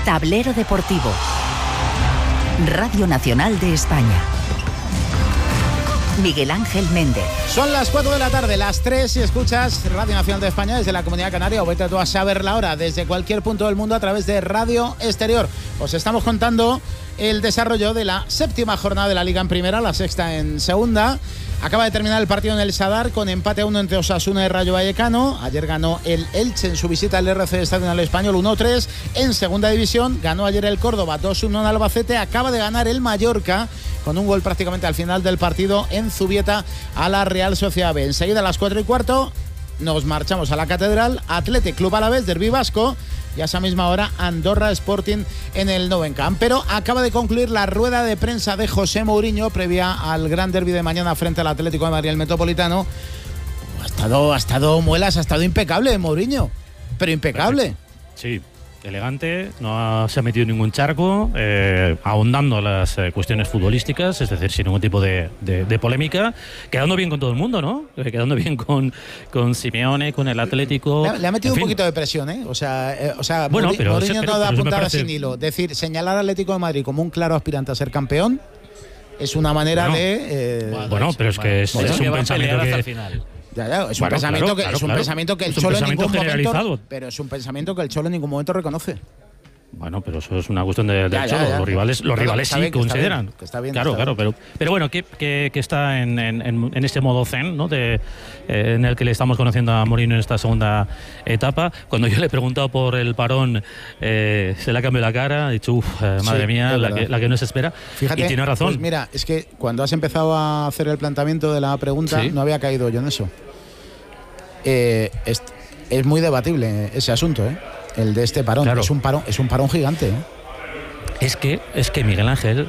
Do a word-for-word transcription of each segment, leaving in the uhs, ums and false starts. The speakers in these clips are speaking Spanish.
Tablero Deportivo. Radio Nacional de España. Miguel Ángel Méndez. Son las cuatro de la tarde, las tres, si escuchas Radio Nacional de España desde la Comunidad Canaria, o vete tú a saber la hora desde cualquier punto del mundo a través de Radio Exterior. Os estamos contando el desarrollo de la séptima jornada de la Liga en Primera, la sexta en Segunda. Acaba de terminar el partido en el Sadar con empate a uno entre Osasuna y Rayo Vallecano. Ayer ganó el Elche en su visita al R C Estadio Nacional Español uno tres. En Segunda División ganó ayer el Córdoba dos uno en Albacete. Acaba de ganar el Mallorca con un gol prácticamente al final del partido en Zubieta a la Real Sociedad B. Enseguida a las cuatro y cuarto nos marchamos a la Catedral. Athletic Club Alavés, Derbi vasco. Y a esa misma hora Andorra Sporting en el Nou Camp. Pero acaba de concluir la rueda de prensa de José Mourinho previa al gran derbi de mañana frente al Atlético de Madrid, el Metropolitano. Ha estado, ha estado muelas, ha estado impecable Mourinho, pero impecable. Sí, elegante, no ha, se ha metido en ningún charco, eh, ahondando las eh, cuestiones futbolísticas, es decir, sin ningún tipo de, de, de polémica, quedando bien con todo el mundo, ¿no? Eh, quedando bien con, con Simeone, con el Atlético. Le, le ha metido un poquito de presión, ¿eh? O sea, eh, o sea bueno, Mourinho, Mourinho no da puntada parece... sin hilo. Decir, señalar al Atlético de Madrid como un claro aspirante a ser campeón es una manera bueno, de... Eh, bueno, pero es que es, bueno, es un pensamiento que... hasta el final. Ya, ya, es un bueno, pensamiento claro, que claro, es un claro. pensamiento que el Es un Cholo en pensamiento ningún generalizado. momento, pero es un pensamiento que el Cholo en ningún momento reconoce. Bueno, pero eso es una cuestión de, de ya, Cholo. ya, ya. Los rivales, los Claro, rivales está sí bien, que está consideran. bien, que está bien, claro, está claro, bien. pero, pero bueno, que, que, que está en, en, en este modo zen, ¿no? De, eh, en el que le estamos conociendo a Mourinho en esta segunda etapa. Cuando yo le he preguntado por el parón, eh, se le ha cambiado la cara, ha dicho, uff, eh, madre Sí, mía, la que, la que no se espera. Fíjate, y tiene razón. Pues mira, es que cuando has empezado a hacer el planteamiento de la pregunta, Sí. no había caído yo en eso. Eh, es, es muy debatible ese asunto, ¿eh? El de este parón. Claro. Es un parón, es un parón gigante, ¿eh? Es que, es que Miguel Ángel,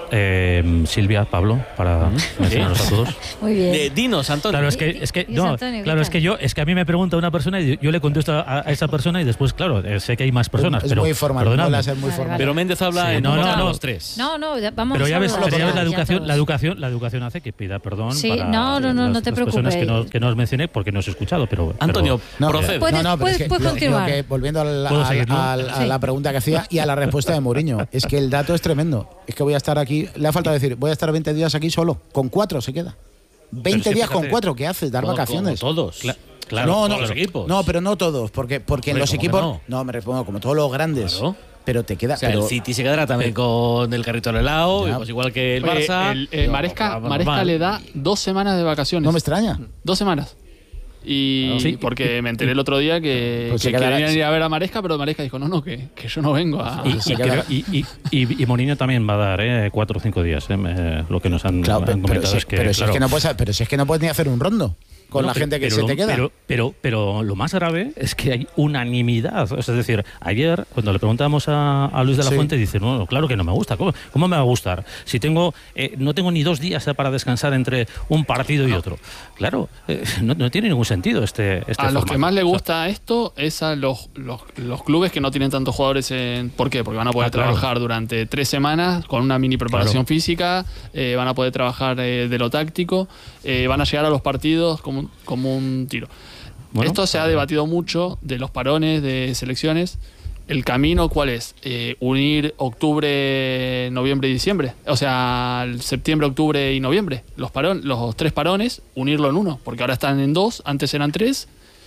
eh, Silvia, Pablo, para mencionarnos a todos. Muy bien. Eh, dinos, Antonio. Claro, es que, es que, Y- y no, Antonio, claro, ¿qué es que tal? yo, es que a mí me pregunta una persona y yo le contesto a, a esa persona y después, claro, eh, sé que hay más personas, es pero muy formal, perdonadme. mola ser muy Vale, formal. vale. Pero Méndez habla Sí, en no, nombre no, de no. los tres. No, no, ya- vamos Pero ya a ves, saludar pero ya ves la ya educación, todos. la educación, la educación hace que pida perdón Sí, para no, no, no, las, no te las personas que no, preocupes. que no os mencioné porque no os he escuchado, pero Antonio, No, procede. Puedes- no, no, pero puedes- es que puedes lo- continuar. lo que, volviendo al- ¿Puedo al- seguir, no? al- a Sí. la pregunta que hacía y a la respuesta de Mourinho, es que el dato es tremendo. Es que voy a estar aquí, le ha faltado decir, voy a estar veinte días aquí solo, con cuatro se queda. veinte Pero sí, días fíjate. con cuatro, ¿qué haces? Dar Como- vacaciones. como todos. Cla- claro, no, todos no, los equipos. No, pero no todos, porque, porque en Hombre, los ¿cómo que equipos. no? No, me respondo, como todos los grandes. Claro. Pero te queda. O sea, pero, el City se quedará también con el carrito al helado, Ya. y pues igual que el Oye, Barça. el- eh, Digo, Maresca, normal. Maresca le da dos semanas de vacaciones. no me extraña. Dos semanas. Y Sí. porque me enteré el otro día que, Pues se que quedará- querían ir a ver a Maresca, pero Maresca dijo, no, no, que, que yo no vengo a... Y, se y, queda- creo- y, y, y, y Mourinho también va a dar eh, cuatro o cinco días, eh, me- lo que nos han, Claro, han pero, pero comentado si, es que, pero si claro, es que no puedes, pero si es que no puedes ni hacer un rondo con Bueno, la pero- gente que pero se lo- te queda. Pero, pero, pero lo más grave es que hay unanimidad. Es decir, ayer, cuando le preguntamos a, a Luis de la Sí. Fuente, dice, no, claro que no me gusta. ¿Cómo, cómo me va a gustar? Si tengo, eh, no tengo ni dos días eh, para descansar entre un partido y otro. Claro, eh, no, no tiene ningún sentido este, este A los formato. que más le O sea, gusta esto es a los, los, los clubes que no tienen tantos jugadores en... ¿Por qué? Porque van a poder Ah, claro. trabajar durante tres semanas con una mini preparación Claro. física, eh, van a poder trabajar eh, de lo táctico, eh, van a llegar a los partidos como, un- como un tiro. Bueno, Esto se ha debatido mucho de los parones de selecciones. ¿El camino cuál es? Eh, unir octubre, noviembre y diciembre. O sea, el septiembre, octubre y noviembre. Los, parón, los tres parones, unirlo en uno. Porque ahora están en dos, antes eran tres.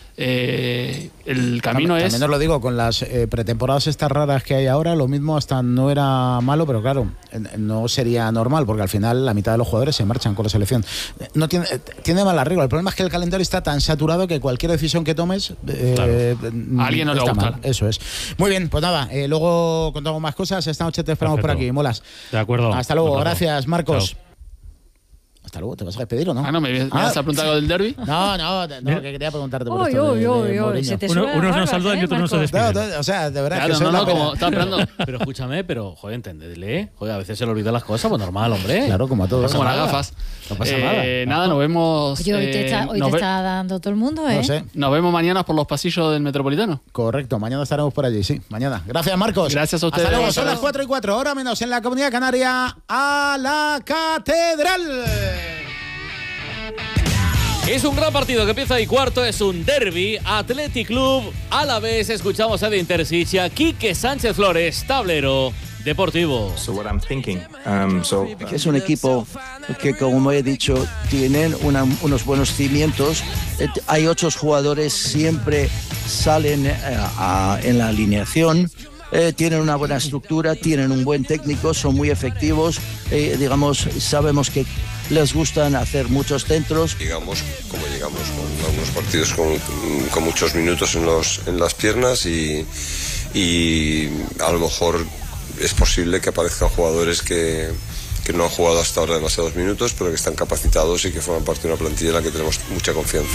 Eh, el camino también, es... también os lo digo, con las eh, pretemporadas estas raras que hay ahora, lo mismo hasta no era malo, pero claro, eh, no sería normal, porque al final la mitad de los jugadores se marchan con la selección. Eh, No tiene, eh, tiene mal arreglo. El problema es que el calendario está tan saturado que cualquier decisión que tomes eh, Claro. eh, A alguien no le va a está gustar. mal. Eso es. Muy bien, pues nada, eh, luego contamos más cosas. Esta noche te esperamos Perfecto. por aquí, molas. De acuerdo. Hasta luego, De acuerdo. gracias, Marcos. Chao. Hasta luego, ¿te vas a despedir o no? Ah, no, me, me Ah. vas a preguntar algo del derbi. No, no, no, que quería preguntarte por Uy, esto. de- uy, de uy, uy, Mourinho. se te Uno- sube la unos nos barba, saludan y ¿eh, otros no se Marcos? despiden. No, no, o sea, de verdad Claro, que soy no, la no, pena. como estaba esperando. Pero escúchame, pero, joder, entendedle. Joder, a veces se le olvidan las cosas, pues normal, hombre. Claro, como a todos. Como las nada. gafas. No pasa Eh, nada. Nada, nos vemos... Oye, hoy te eh, está, hoy nos te ve- está dando todo el mundo, ¿eh? No sé. Nos vemos mañana por los pasillos del Metropolitano. Correcto, mañana estaremos por allí, sí, mañana. Gracias, Marcos. Gracias a ustedes. Hasta luego, Hasta son las luego. cuatro y cuatro, hora menos en la Comunidad Canaria, a la Catedral. Es un gran partido que empieza ahí cuarto, es un derbi, Athletic Club, Alavés. Escuchamos a de Intersicia, Quique Sánchez Flores, tablero deportivo. So what I'm thinking, um, so, es un equipo que, como he dicho, tienen una, unos buenos cimientos. Eh, hay ocho jugadores, siempre salen eh, a, en la alineación. Eh, tienen una buena estructura, tienen un buen técnico, son muy efectivos. Eh, digamos, sabemos que les gustan hacer muchos centros. Llegamos como llegamos, con algunos partidos con, con muchos minutos en, los, en las piernas y, y a lo mejor es posible que aparezcan jugadores que, que no han jugado hasta ahora demasiados minutos, pero que están capacitados y que forman parte de una plantilla en la que tenemos mucha confianza.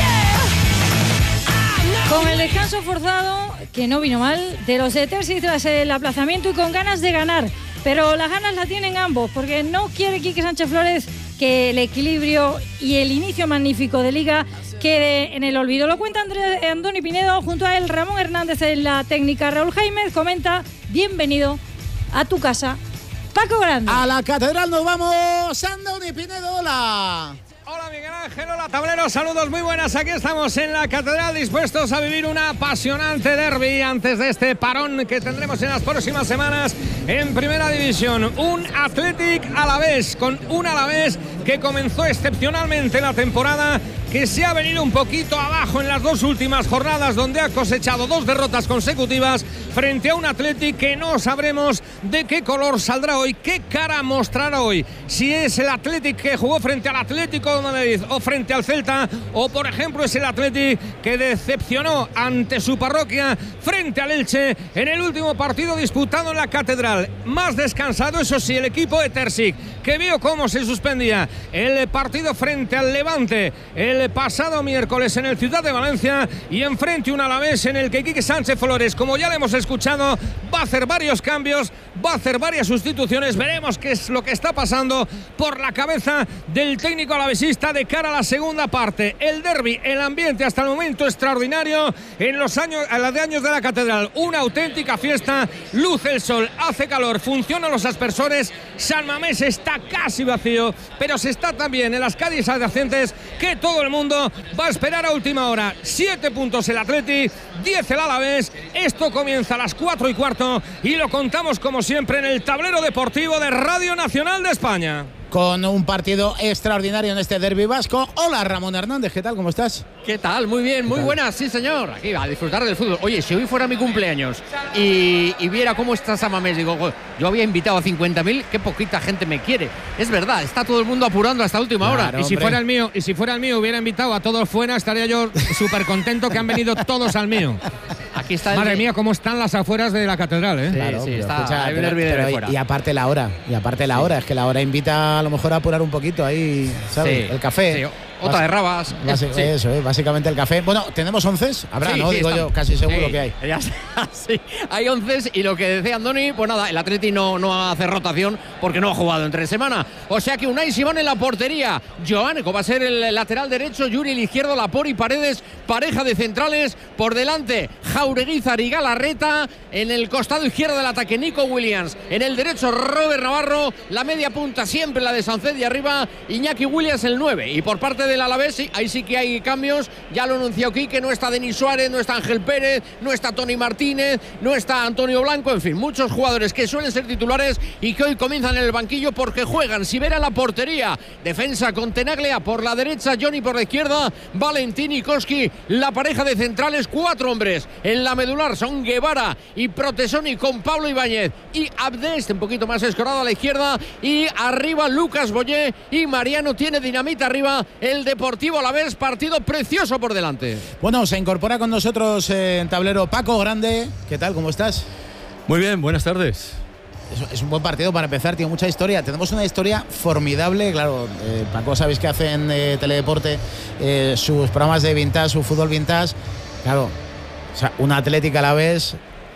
Con el descanso forzado, que no vino mal, de los de Terzi tras el aplazamiento y con ganas de ganar. Pero las ganas las tienen ambos, porque no quiere Quique Sánchez Flores que el equilibrio y el inicio magnífico de Liga quede en el olvido. Lo cuenta Andrés, Andoni Pinedo, junto a él Ramón Hernández en la técnica. Raúl Jaime comenta: bienvenido a tu casa, Paco Grande. A la catedral nos vamos, Andoni Pinedo, hola. Hola Miguel Ángel, hola tablero, saludos muy buenas, aquí estamos en la catedral dispuestos a vivir un apasionante derbi antes de este parón que tendremos en las próximas semanas en Primera División. Un Athletic Alavés, con un Alavés que comenzó excepcionalmente la temporada, que se ha venido un poquito abajo en las dos últimas jornadas, donde ha cosechado dos derrotas consecutivas frente a un Athletic que no sabremos de qué color saldrá hoy, qué cara mostrará hoy, si es el Athletic que jugó frente al Atlético de Madrid o frente al Celta, o por ejemplo es el Athletic que decepcionó ante su parroquia frente al Elche en el último partido disputado en la catedral. Más descansado, eso sí, el equipo de Terzic, que vio cómo se suspendía el partido frente al Levante el pasado miércoles en el Ciudad de Valencia, y enfrente un Alavés en el que Quique Sánchez Flores, como ya le hemos escuchado, va a hacer varios cambios, va a hacer varias sustituciones. Veremos qué es lo que está pasando por la cabeza del técnico alavesista de cara a la segunda parte. El derbi, el ambiente hasta el momento extraordinario en los años, a la de años de la catedral, una auténtica fiesta, luce el sol, hace calor, funcionan los aspersores, San Mamés está casi vacío, pero se está también en las calles adyacentes, que todo el mundo va a esperar a última hora. Siete puntos el Atleti, diez el Alavés. Esto comienza a las cuatro y cuarto y lo contamos como siempre en el tablero deportivo de Radio Nacional de España. Con un partido extraordinario en este derbi vasco. Hola Ramón Hernández, ¿qué tal? ¿Cómo estás? ¿Qué tal? Muy bien, muy buenas, sí señor. Aquí a disfrutar del fútbol. Oye, si hoy fuera mi cumpleaños y, y viera cómo está San Mamés, digo, yo había invitado a cincuenta mil, qué poquita gente me quiere. Es verdad, está todo el mundo apurando hasta última claro, hora. Y si hombre. fuera el mío, y si fuera el mío hubiera invitado a todos fuera, estaría yo súper contento que han venido todos al mío. Aquí está Madre el... mía, cómo están las afueras de la catedral, ¿eh? Sí, claro, sí, pero está. escucha, Hay un pero, hervidero pero, fuera. y aparte la hora, y aparte la hora, es que la hora invita a lo mejor a apurar un poquito ahí, ¿sabes? Sí, el café. sí. Otra de rabas. Basi Sí. Eso, ¿eh? Básicamente el café. Bueno, tenemos onces, habrá, Sí, ¿no? sí, Digo estamos. yo, casi seguro Sí, que hay. Ya está, sí. Hay once y lo que decía Andoni, pues nada, el Atleti no, no hace rotación porque no ha jugado entre semana. O sea que Unai Simón en la portería. Joánico va a ser el lateral derecho, Yuri el izquierdo, Lapor y Paredes, pareja de centrales. Por delante, Jaureguizar y Galarreta. En el costado izquierdo del ataque, Nico Williams. En el derecho, Robert Navarro. La media punta siempre la de Sánchez y arriba Iñaki Williams el nueve. Y por parte del Alavés, sí, ahí sí que hay cambios. Ya lo anunció Quique, no está Denis Suárez, no está Ángel Pérez, no está Tony Martínez, no está Antonio Blanco, en fin, muchos jugadores que suelen ser titulares y que hoy comienzan en el banquillo porque juegan. Sivera en la portería, defensa con Tenaglia por la derecha, Johnny por la izquierda, Valentín y Koski, la pareja de centrales, cuatro hombres en la medular son Guevara y Protesoni con Pablo Ibáñez y Abdes, un poquito más escorado a la izquierda, y arriba Lucas Boyé y Mariano tiene dinamita arriba. El Deportivo Alavés, partido precioso por delante. Bueno, se incorpora con nosotros eh, en tablero Paco Grande. ¿Qué tal? ¿Cómo estás? Muy bien, buenas tardes. Es, es un buen partido para empezar, tiene mucha historia. Tenemos una historia formidable, claro. Eh, Paco, sabéis que hace en eh, Teledeporte eh, sus programas de vintage, su fútbol vintage. Claro, o sea, una Atlética a la vez.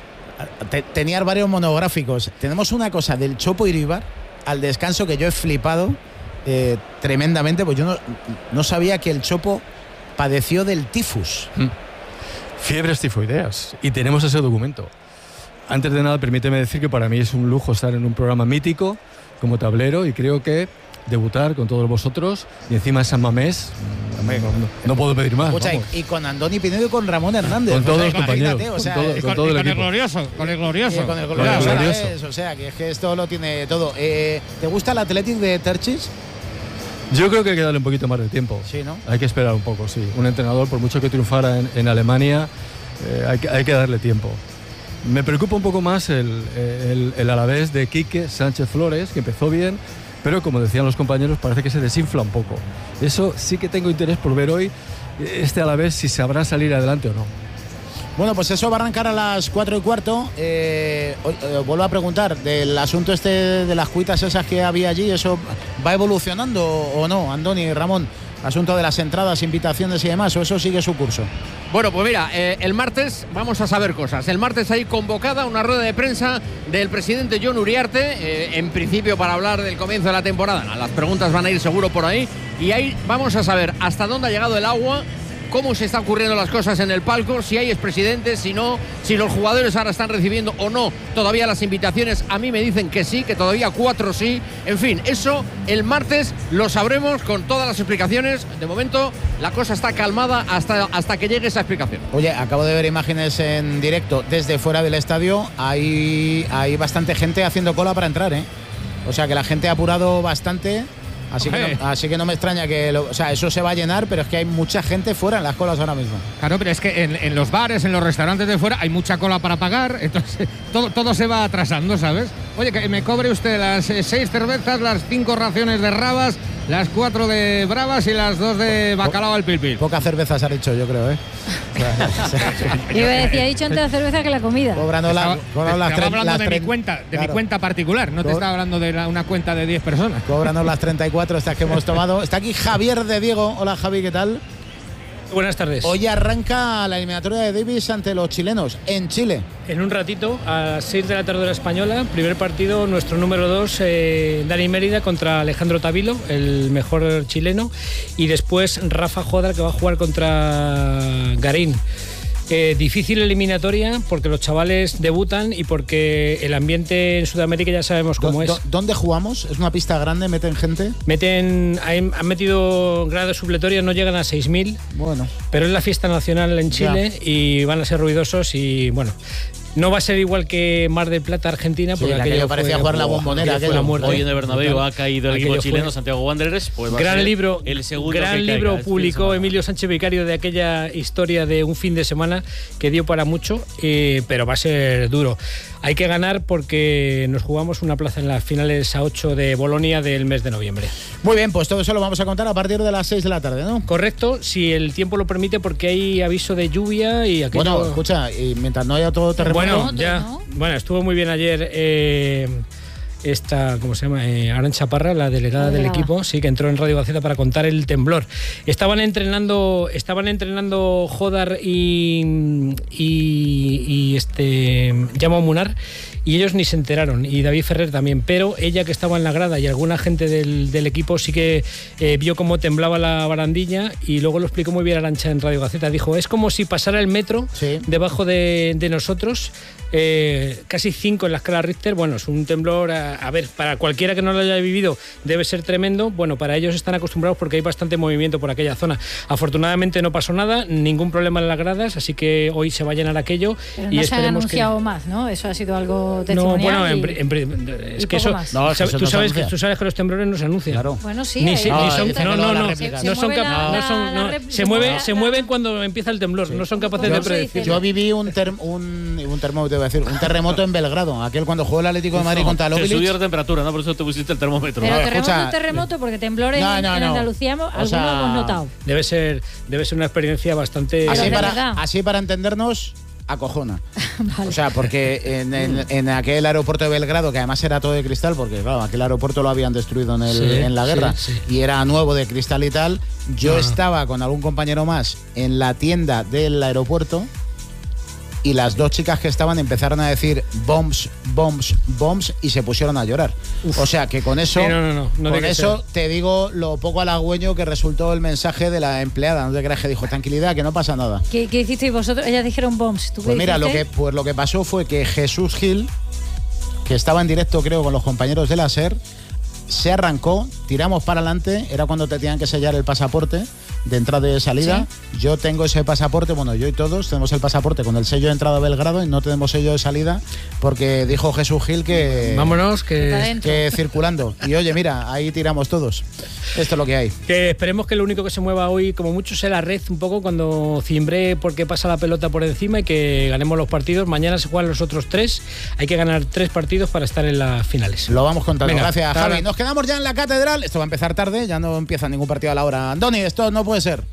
Te, tenía varios monográficos. Tenemos una cosa del Chopo Iribar al descanso que yo he flipado eh, tremendamente, pues yo no, no sabía que el Chopo padeció del tifus. Mm. Fiebres tifoideas. Y tenemos ese documento. Antes de nada, permíteme decir que para mí es un lujo estar en un programa mítico como tablero y creo que debutar con todos vosotros y encima en San Mamés, no, no, no puedo pedir más. Escucha, y, y con Andoni Pinedo y con Ramón Hernández. Con todos o sea, los compañeros. o sea, con todo, y con con, todo y el con el equipo. glorioso, con el glorioso. Y con el Con glorioso. el glorioso. Es, o sea, que es que esto lo tiene todo. Eh, ¿Te gusta el Athletic de Terchis? Yo creo que hay que darle un poquito más de tiempo. Sí, ¿no? Hay que esperar un poco, sí. Un entrenador, por mucho que triunfara en, en Alemania, eh, hay, que, hay que darle tiempo. Me preocupa un poco más el, el, el Alavés de Quique Sánchez Flores, que empezó bien, pero como decían los compañeros, parece que se desinfla un poco. Eso sí que tengo interés por ver hoy, este Alavés, si sabrá salir adelante o no. Bueno, pues eso va a arrancar a las cuatro y cuarto. Eh, eh, vuelvo a preguntar, del asunto este de las cuitas esas que había allí, ¿eso va evolucionando o no, Andoni y Ramón? Asunto de las entradas, invitaciones y demás, ¿o eso sigue su curso? Bueno, pues mira, eh, el martes vamos a saber cosas. El martes hay convocada una rueda de prensa del presidente Jon Uriarte, eh, en principio para hablar del comienzo de la temporada. Las preguntas van a ir seguro por ahí y ahí vamos a saber hasta dónde ha llegado el agua, cómo se están ocurriendo las cosas en el palco, si hay expresidentes, si no, si los jugadores ahora están recibiendo o no todavía las invitaciones. A mí me dicen que sí, que todavía cuatro sí. En fin, eso el martes lo sabremos con todas las explicaciones. De momento la cosa está calmada hasta, hasta que llegue esa explicación. Oye, acabo de ver imágenes en directo desde fuera del estadio. Hay, hay bastante gente haciendo cola para entrar, ¿eh? O sea que la gente ha apurado bastante. Así que, no, así que no me extraña que lo, o sea, eso se va a llenar, pero es que hay mucha gente fuera en las colas ahora mismo. Claro, pero es que en, en los bares, en los restaurantes de fuera hay mucha cola para pagar, entonces todo, todo se va atrasando, ¿sabes? Oye, que me cobre usted las eh, seis cervezas, las cinco raciones de rabas, las cuatro de bravas y las dos de bacalao al pil pil. Pocas cervezas ha dicho, yo creo, ¿eh? O sea, yo iba a decir, ha dicho antes la cerveza que la comida. Cobrando la, cobrando las estaba tre- hablando las de, tre- mi cuenta, de claro. mi cuenta particular, no te Co- estaba hablando de la, una cuenta de diez personas. Cóbranos las treinta y cuatro estas que hemos tomado. Está aquí Javier de Diego. Hola, Javi, ¿qué tal? Buenas tardes. Hoy arranca la eliminatoria de Davis ante los chilenos en Chile. En un ratito, a las seis de la tarde hora española, primer partido, nuestro número dos, eh, Dani Mérida contra Alejandro Tavilo, el mejor chileno, y después Rafa Jodar, que va a jugar contra Garín. Eh, difícil eliminatoria porque los chavales debutan y porque el ambiente en Sudamérica ya sabemos cómo ¿Dó- es. ¿Dónde jugamos? ¿Es una pista grande? ¿Meten gente? Meten, han han metido grados supletorios, no llegan a seis mil. Bueno. Pero es la fiesta nacional en Chile Ya. y van a ser ruidosos y bueno. No va a ser igual que Mar del Plata, Argentina, Sí, porque aquello aquello parecía fue- jugar la oh, bombonera, aquello fue aquello. la muerte. Hoy en el Bernabéu ha caído el equipo Aquello chileno, fue- Santiago Wanderers. Pues va a gran ser libro, el segundo gran que libro caiga este publicó fin de semana. Emilio Sánchez Vicario de aquella historia de un fin de semana que dio para mucho, eh, pero va a ser duro. Hay que ganar porque nos jugamos una plaza en las finales a ocho de Bolonia del mes de noviembre. Muy bien, pues todo eso lo vamos a contar a partir de las seis de la tarde, ¿no? Correcto, si el tiempo lo permite, porque hay aviso de lluvia y aquello... Bueno, escucha, y mientras no haya todo terremoto... Bueno, ya. Bueno, estuvo muy bien ayer eh, esta, ¿cómo se llama? Eh, Arantxa Parra, la delegada La del delegada. equipo, sí, que entró en Radio Gaceta para contar el temblor. Estaban entrenando, estaban entrenando Jodar y, y, y este Jaume Munar, y ellos ni se enteraron, y David Ferrer también, pero ella, que estaba en la grada, y alguna gente del, del equipo sí que eh, vio cómo temblaba la barandilla, y luego lo explicó muy bien Arantxa en Radio Gaceta. Dijo, es como si pasara el metro Sí. debajo de, de nosotros, eh, casi cinco en la escala Richter. Bueno, es un temblor, a, a ver, para cualquiera que no lo haya vivido debe ser tremendo. Bueno, para ellos están acostumbrados porque hay bastante movimiento por aquella zona. Afortunadamente no pasó nada, ningún problema en las gradas, así que hoy se va a llenar aquello. Pero y no se han esperemos anunciado que... más, ¿no? Eso ha sido algo No, testimonial. bueno, en, y- pri- en pri- es y que poco eso, más. No, es que sabes- eso tú, no se sabes anuncia. que, tú sabes que los temblores no se anuncian. Claro. Bueno, sí. Ni hay- se, No, ni hay- son, resulta no, que no, luego no, la réplica. Se- no se son, mueve cap- la- no son- la no, rep- se mueve, la- se mueven cuando empieza el temblor, no son capaces ¿Cómo de se predecir. dice? Yo viví un, ter- un, un terremoto, iba a decir, un terremoto en Belgrado, aquel cuando jugó el Atlético de Madrid contra el Te subió la Obilic. temperatura, ¿no? Por eso te pusiste el termómetro. Pero No, terremoto escucha, es terremoto porque temblores no, en, no, en no. Andalucía O algunos sea, hemos notado. Debe ser, debe ser una experiencia bastante... Así de para, verdad. así para entendernos, acojona. Vale. O sea, porque en, en- en aquel aeropuerto de Belgrado, que además era todo de cristal, porque claro, aquel aeropuerto lo habían destruido en, el- Sí, en la guerra, sí, y era nuevo de cristal y tal, yo Ah. estaba con algún compañero más en la tienda del aeropuerto y las dos chicas que estaban empezaron a decir bombs, bombs, bombs y se pusieron a llorar. O sea que con eso, Sí, no, no, no, no con tiene que eso ser. te digo lo poco halagüeño que resultó el mensaje de la empleada. No te creas que dijo, tranquilidad, que no pasa nada. ¿Qué, qué hicisteis vosotros? Ellas dijeron bombs. ¿Tú qué Pues mira, lo que, dijiste? pues lo que pasó fue que Jesús Gil, que estaba en directo creo con los compañeros de la SER, se arrancó, tiramos para adelante, era cuando te tenían que sellar el pasaporte de entrada y de salida. ¿Sí? Yo tengo ese pasaporte, bueno, yo y todos tenemos el pasaporte con el sello de entrada a Belgrado y no tenemos sello de salida porque dijo Jesús Gil que... Vámonos, que... que circulando. Y oye, mira, ahí tiramos todos. Esto es lo que hay. Que esperemos que lo único que se mueva hoy, como mucho, sea la red un poco cuando cimbre porque pasa la pelota por encima y que ganemos los partidos. Mañana se juegan los otros tres. Hay que ganar tres partidos para estar en las finales. Lo vamos contando. Venga, gracias, Javi. Ahora. Nos quedamos ya en la catedral. Esto va a empezar tarde, ya no empieza ningún partido a la hora. Andoni, esto no puede ser.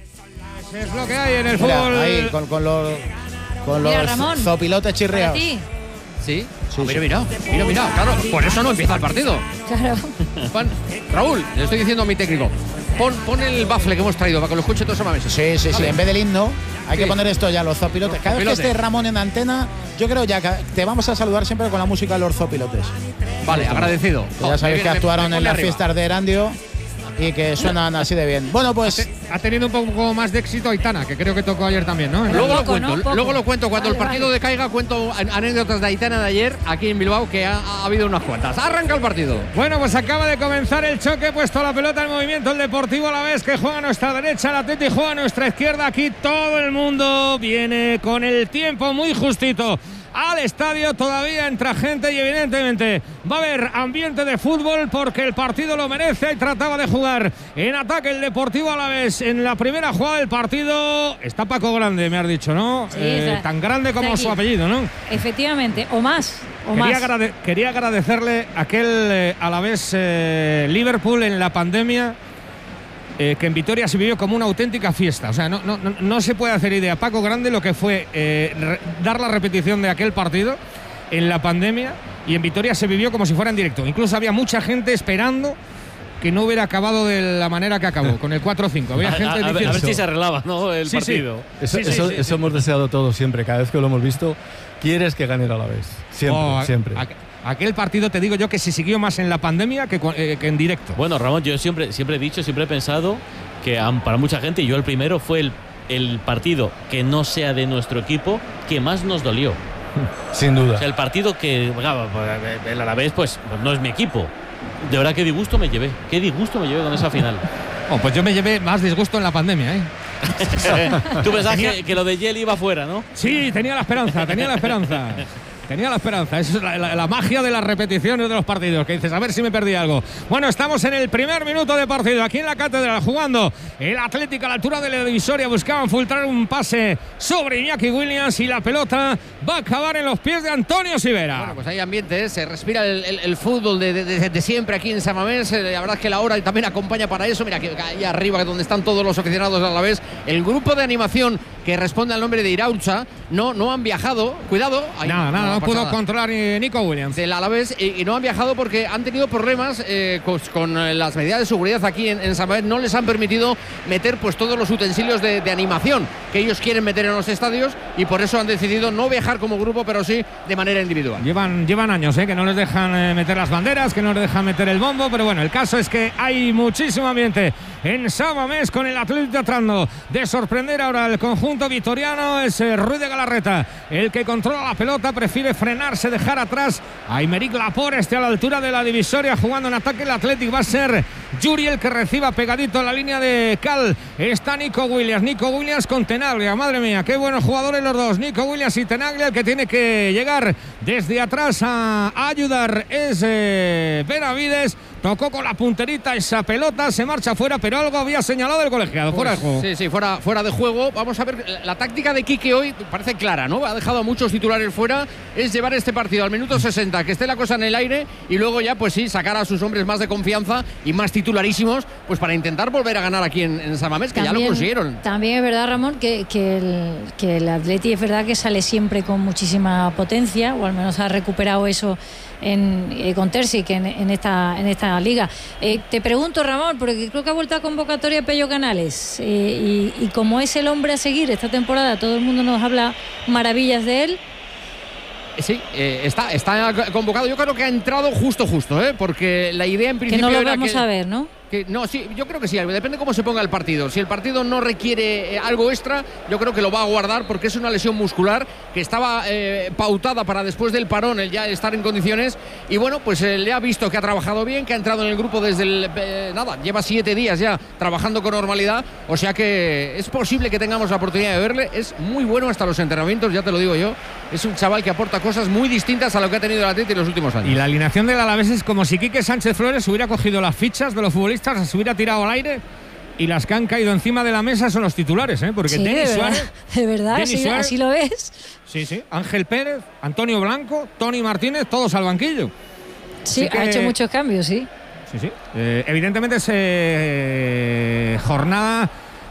Es lo que hay en el Mira, fútbol. Ahí, con, con los, con Mira, los Ramón, zopilotes chirriados. ¿Sí? Sí, mira, sí. mira, mira, mira, claro, por eso no empieza el partido. Claro. Juan, Raúl, le estoy diciendo a mi técnico, pon, pon el bafle que hemos traído para que lo escuche todo ese mames. Sí, sí, sí, en vez del himno hay sí. que poner esto ya, los zopilotes. Cada vez que esté Ramón en antena, yo creo ya que te vamos a saludar siempre con la música de los zopilotes. Vale, agradecido. Que ya sabéis que actuaron en las fiestas de Erandio y que suenan así de bien. Bueno, pues ha tenido un poco más de éxito Aitana, que creo que tocó ayer también, ¿no? Luego poco, lo cuento, ¿no? luego lo cuento cuando vale, el partido vale. decaiga, cuento anécdotas de Aitana de ayer aquí en Bilbao, que ha, ha habido unas cuantas. Arranca el partido. Bueno, pues acaba de comenzar el choque, puesto la pelota en movimiento el Deportivo Alavés, que juega a nuestra derecha, el Atleti juega a nuestra izquierda. Aquí todo el mundo viene con el tiempo muy justito al estadio, todavía entra gente y evidentemente va a haber ambiente de fútbol porque el partido lo merece. Y trataba de jugar en ataque el Deportivo Alavés en la primera jugada del partido. Está Paco Grande, me has dicho, ¿no? Sí, eh, está, tan grande como está su apellido, ¿no? Efectivamente, o más. O quería, más. agrade quería agradecerle aquel eh, Alavés eh, Liverpool en la pandemia. Eh, que en Vitoria se vivió como una auténtica fiesta. O sea, no, no, no, no se puede hacer idea, Paco Grande, lo que fue eh, re, dar la repetición de aquel partido en la pandemia, y en Vitoria se vivió como si fuera en directo. Incluso había mucha gente esperando que no hubiera acabado de la manera que acabó, con el cuatro cinco. Había gente a, a, diciendo, a ver si se arreglaba, ¿no? El sí, partido. Sí. Eso, Sí, sí, eso, sí, eso sí. hemos deseado todos siempre. Cada vez que lo hemos visto, quieres que gane el Alavés. Siempre, Oh, siempre. A, aquel partido, te digo yo, que se siguió más en la pandemia que, eh, que en directo. Bueno, Ramón, yo siempre, siempre he dicho, siempre he pensado que um, para mucha gente, y yo el primero, fue el, el partido que no sea de nuestro equipo que más nos dolió. Sin duda. O sea, el partido que, bueno, el Alavés, pues, pues no es mi equipo. De verdad, qué disgusto me llevé. Qué disgusto me llevé con esa final. Oh, pues yo me llevé más disgusto en la pandemia, ¿eh? Tú pensabas tenía... que, que lo de Yel iba fuera, ¿no? Sí, tenía la esperanza, tenía la esperanza. Tenía la esperanza, esa es la, la, la magia de las repeticiones de los partidos, que dices, a ver si me perdí algo. Bueno, estamos en el primer minuto de partido, aquí en la Catedral, jugando el Atlético a la altura de la divisoria. Buscaban filtrar un pase sobre Iñaki Williams y la pelota va a acabar en los pies de Antonio Sivera. Bueno, pues hay ambiente, ¿eh? Se respira el, el, el fútbol de, de, de, de siempre aquí en San Mamés. La verdad es que la hora también acompaña para eso. Mira, que ahí arriba, donde están todos los aficionados a la vez, el grupo de animación que responde al nombre de Iraultza, no, no han viajado. Cuidado. Ahí, nada, nada, no, no pudo nada. controlar ni Nico Williams. Del Alavés, y, y no han viajado porque han tenido problemas eh, con, con las medidas de seguridad aquí en, en San Mamés. No les han permitido meter pues todos los utensilios de, de animación que ellos quieren meter en los estadios, y por eso han decidido no viajar como grupo, pero sí de manera individual. Llevan, llevan años eh, que no les dejan eh, meter las banderas, que no les dejan meter el bombo, pero bueno, el caso es que hay muchísimo ambiente en San Mamés, con el Atlético tratando de sorprender ahora al conjunto vitoriano. Es eh, Ruiz de Galarreta el que controla la pelota, prefiere frenarse, dejar atrás a Aymeric Laporte, este a la altura de la divisoria, jugando en ataque el Atlético. Va a ser Yuri el que reciba pegadito en la línea de Cal. Está Nico Williams, Nico Williams con Tenaglia, madre mía, qué buenos jugadores los dos, Nico Williams y Tenaglia. El que tiene que llegar desde atrás a ayudar es eh, Benavides. Tocó con la punterita esa pelota, se marcha fuera, pero algo había señalado el colegiado. Fuera pues, de juego. Sí, sí, fuera, fuera de juego. Vamos a ver, la, la táctica de Quique hoy parece clara, ¿no? Ha dejado a muchos titulares fuera. Es llevar este partido al minuto sesenta, que esté la cosa en el aire, y luego ya, pues sí, sacar a sus hombres más de confianza y más titularísimos, pues para intentar volver a ganar aquí en, en San Mamés, que también, ya lo consiguieron. También es verdad, Ramón, que, que, el, que el Atleti es verdad que sale siempre con muchísima potencia, o al menos ha recuperado eso en, eh, con Terzic en, en, esta, en esta liga. Eh, te pregunto, Ramón, porque creo que ha vuelto a convocatoria Pello Canales, eh, y, y como es el hombre a seguir esta temporada, todo el mundo nos habla maravillas de él. Sí, eh, está, está convocado. Yo creo que ha entrado justo, justo, ¿eh? Porque la idea en principio que no lo era vamos que... a ver, ¿no? Que, no, sí, yo creo que sí, depende cómo se ponga el partido. Si el partido no requiere eh, algo extra, yo creo que lo va a guardar porque es una lesión muscular que estaba eh, pautada para después del parón el ya estar en condiciones. Y bueno, pues eh, le ha visto que ha trabajado bien, que ha entrado en el grupo desde el... Eh, nada, lleva siete días ya trabajando con normalidad. O sea que es posible que tengamos la oportunidad de verle. Es muy bueno hasta los entrenamientos, ya te lo digo yo. Es un chaval que aporta cosas muy distintas a lo que ha tenido el Atleti en los últimos años. Y la alineación del Alavés es como si Quique Sánchez Flores hubiera cogido las fichas de los futbolistas, se hubiera tirado al aire y las que han caído encima de la mesa son los titulares, ¿eh? Porque sí, Denis de Suárez, verdad, de verdad Denis así, Suárez, así lo ves. Sí, sí. Ángel Pérez, Antonio Blanco, Tony Martínez, todos al banquillo. Sí, que, ha hecho muchos cambios, sí. Sí, sí. Eh, evidentemente es eh, jornada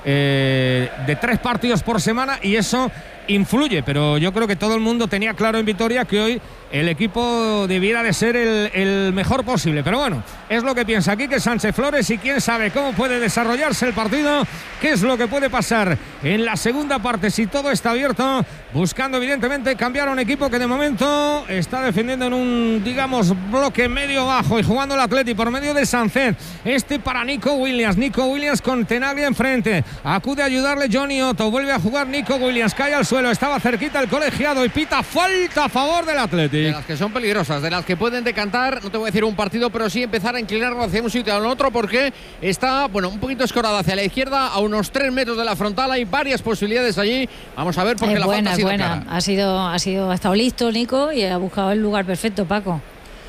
eh, de tres partidos por semana y eso influye, pero yo creo que todo el mundo tenía claro en Vitoria que hoy el equipo debiera de ser el, el mejor posible, pero bueno, es lo que piensa Quique Sánchez Flores y quién sabe cómo puede desarrollarse el partido, qué es lo que puede pasar en la segunda parte si todo está abierto, buscando evidentemente cambiar a un equipo que de momento está defendiendo en un, digamos, bloque medio bajo y jugando el Atleti por medio de Sánchez, este para Nico Williams, Nico Williams con Tenaglia enfrente, acude a ayudarle Johnny Otto, vuelve a jugar Nico Williams, cae al suelo, estaba cerquita el colegiado y pita falta a favor del Atleti. De las que son peligrosas, de las que pueden decantar, no te voy a decir un partido, pero sí empezar a inclinarlo hacia un sitio o al otro, porque está, bueno, un poquito escorado hacia la izquierda, a unos tres metros de la frontal, hay varias posibilidades allí. Vamos a ver, porque es la buena, falta ha sido buena. clara. Ha sido, ha sido, ha estado listo Nico y ha buscado el lugar perfecto, Paco.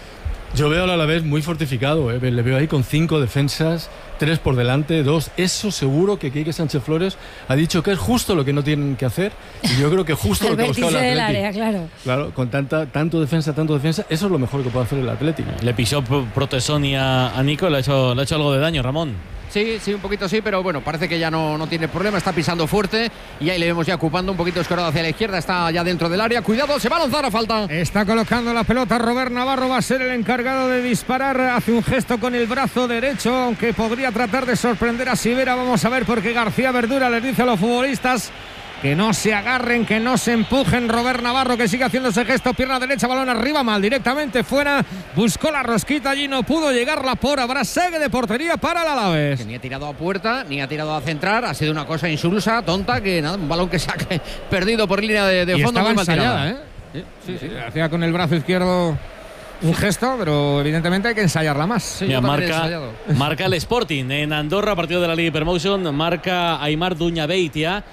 Yo veo al Alavés muy fortificado, ¿eh? Le veo ahí con cinco defensas, tres por delante, dos. Eso seguro que Quique Sánchez Flores ha dicho que es justo lo que no tienen que hacer. Y yo creo que justo lo que ha buscado el del Atleti. área, claro. Claro, con tanta, tanto defensa, tanto defensa, eso es lo mejor que puede hacer el Atlético. Le pisó Protesoni a, a Nico, le ha, hecho, le ha hecho algo de daño, Ramón. Sí, sí, un poquito sí, pero bueno, parece que ya no, no tiene problema, está pisando fuerte y ahí le vemos ya ocupando un poquito escorado hacia la izquierda, está ya dentro del área, cuidado, se va a lanzar a falta. Está colocando la pelota Robert Navarro, va a ser el encargado de disparar, hace un gesto con el brazo derecho, aunque podría tratar de sorprender a Sivera, vamos a ver, porque García Verdura les dice a los futbolistas que no se agarren, que no se empujen. Robert Navarro que sigue haciendo ese gesto, pierna derecha, balón arriba, mal directamente fuera, buscó la rosquita, allí no pudo llegarla por ahora, segue de portería para el Alavés. Que ni ha tirado a puerta, ni ha tirado a centrar, ha sido una cosa insulsa, tonta, que nada, un balón que se ha perdido por línea de, de y fondo. estaba muy mal ensayada, tirada. ¿eh? Sí, sí, sí. Hacía con el brazo izquierdo un gesto, pero evidentemente hay que ensayarla más. Sí, Mira, marca, marca el Sporting en Andorra, partido de la Liga Promotion, marca Aimar Duñabeitia.